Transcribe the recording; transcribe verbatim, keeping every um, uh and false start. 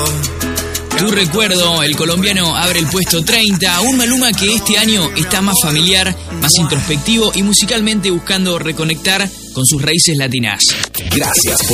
Tu recuerdo, el colombiano abre el puesto treinta, un Maluma que este año está más familiar, más introspectivo y musicalmente buscando reconectar con sus raíces latinas. Gracias por